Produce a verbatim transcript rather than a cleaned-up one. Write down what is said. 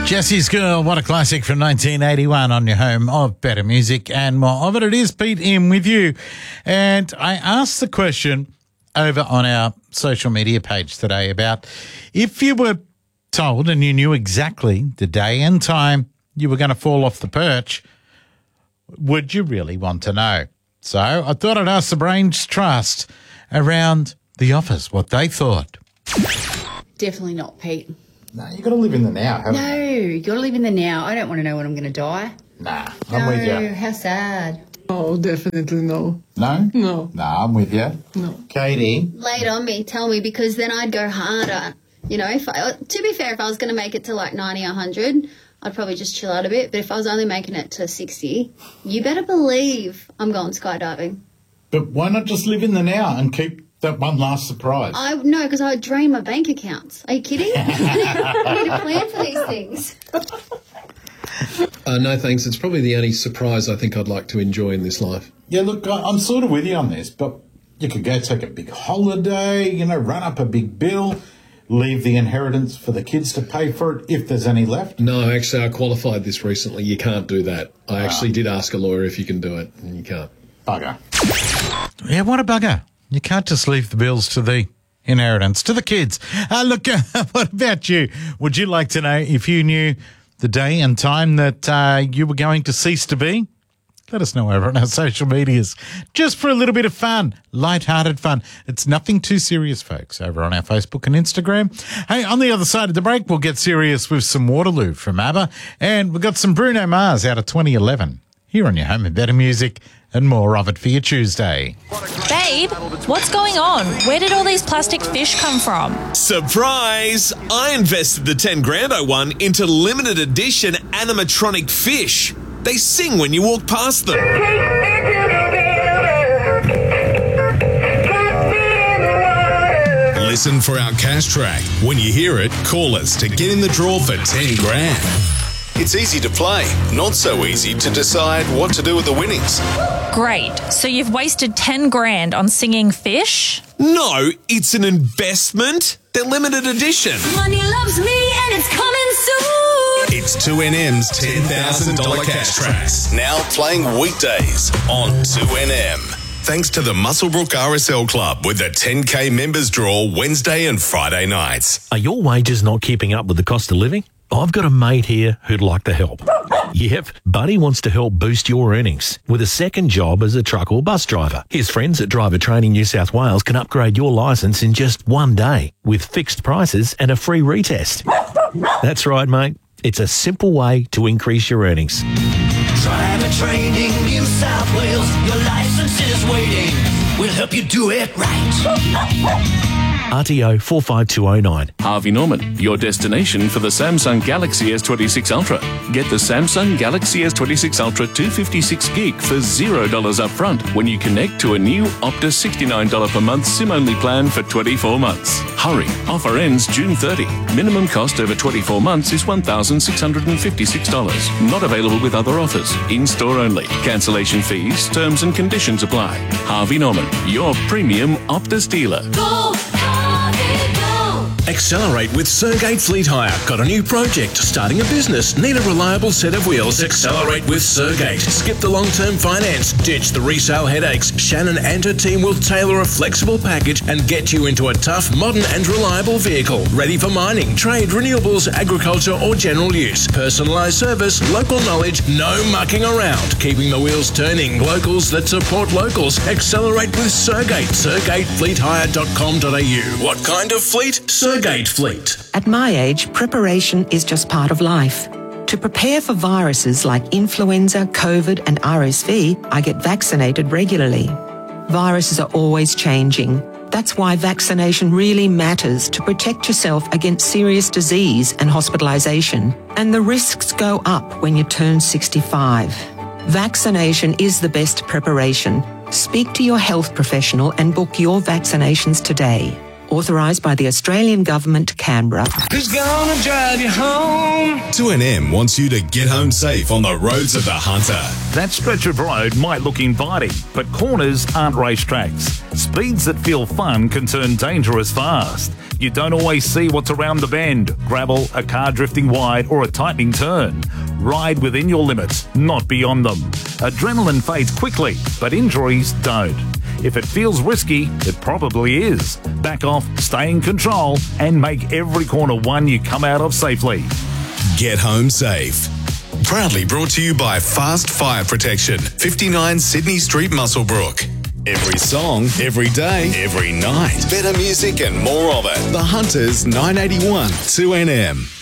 Jesse's Girl, what a classic from nineteen eighty-one on your home of better music and more of it. It is Pete in with you. And I asked the question over on our social media page today about if you were told and you knew exactly the day and time you were going to fall off the perch, would you really want to know? So I thought I'd ask the Brains Trust around The Office what they thought. Definitely not, Pete. No, you got to live in the now, haven't No, you? you got to live in the now. I don't want to know when I'm going to die. Nah, I'm no, with you. How sad. Oh, definitely no. No? No. Nah, I'm with you. No. Katie? Lay it on me, tell me, because then I'd go harder. You know, if I, to be fair, if I was going to make it to like ninety or one hundred, I'd probably just chill out a bit. But if I was only making it to sixty, you better believe I'm going skydiving. But why not just live in the now and keep that one last surprise? I No, because I would drain my bank accounts. Are you kidding? I need a plan for these things. Uh, no, thanks. It's probably the only surprise I think I'd like to enjoy in this life. Yeah, look, I- I'm sort of with you on this, but you could go take a big holiday, you know, run up a big bill, leave the inheritance for the kids to pay for it if there's any left. No, actually, I qualified this recently. You can't do that. I actually did ask a lawyer if you can do it, and you can't. Bugger. Yeah, what a bugger. You can't just leave the bills to the inheritance, to the kids. Uh, look, uh, what about you? Would you like to know if you knew the day and time that uh, you were going to cease to be? Let us know over on our social medias. Just for a little bit of fun, light-hearted fun. It's nothing too serious, folks, over on our Facebook and Instagram. Hey, on the other side of the break, we'll get serious with some Waterloo from ABBA. And we've got some Bruno Mars out of twenty eleven. Here on your home of better music and more of it for your Tuesday. Babe, what's going on? Where did all these plastic fish come from? Surprise! I invested the ten grand I won into limited edition animatronic fish. They sing when you walk past them. Listen for our cash track. When you hear it, call us to get in the draw for ten grand. It's easy to play, not so easy to decide what to do with the winnings. Great. So you've wasted ten grand on singing fish? No, it's an investment. They're limited edition. Money loves me and it's coming soon. It's two N M's ten thousand dollars cash tracks. Now playing weekdays on two N M. Thanks to the Muswellbrook R S L Club with the ten K members draw Wednesday and Friday nights. Are your wages not keeping up with the cost of living? I've got a mate here who'd like to help. Yep, Buddy wants to help boost your earnings with a second job as a truck or bus driver. His friends at Driver Training New South Wales can upgrade your licence in just one day with fixed prices and a free retest. That's right, mate. It's a simple way to increase your earnings. Driver Training New South Wales, your licence is waiting. We'll help you do it right. R T O four five two oh nine. Harvey Norman, your destination for the Samsung Galaxy S twenty-six Ultra. Get the Samsung Galaxy S twenty-six Ultra two fifty-six gig for zero dollars up front when you connect to a new Optus sixty-nine dollars per month SIM-only plan for twenty-four months. Hurry, offer ends June thirtieth. Minimum cost over twenty-four months is one thousand six hundred fifty-six dollars. Not available with other offers. In-store only. Cancellation fees, terms and conditions apply. Harvey Norman, your premium Optus dealer. Go, Harvey, go. Accelerate with Sergate Fleet Hire. Got a new project? Starting a business? Need a reliable set of wheels? Accelerate with Sergate. Skip the long-term finance. Ditch the resale headaches. Shannon and her team will tailor a flexible package and get you into a tough, modern and reliable vehicle. Ready for mining, trade, renewables, agriculture or general use. Personalised service, local knowledge, no mucking around. Keeping the wheels turning. Locals that support locals. Accelerate with Sergate. sergate fleet hire dot com dot a u. What kind of fleet? Sergate Fleet. At my age, preparation is just part of life. To prepare for viruses like influenza, COVID and R S V, I get vaccinated regularly. Viruses are always changing. That's why vaccination really matters to protect yourself against serious disease and hospitalisation. And the risks go up when you turn sixty-five. Vaccination is the best preparation. Speak to your health professional and book your vaccinations today. Authorised by the Australian Government, Canberra. Who's gonna drive you home? two N M wants you to get home safe on the roads of the Hunter. That stretch of road might look inviting, but corners aren't racetracks. Speeds that feel fun can turn dangerous fast. You don't always see what's around the bend, gravel, a car drifting wide, or a tightening turn. Ride within your limits, not beyond them. Adrenaline fades quickly, but injuries don't. If it feels risky, it probably is. Back off, stay in control, and make every corner one you come out of safely. Get home safe. Proudly brought to you by Fast Fire Protection, fifty-nine Sydney Street, Muswellbrook. Every song, every day, every night. Better music and more of it. The Hunters nine eighty-one two N M.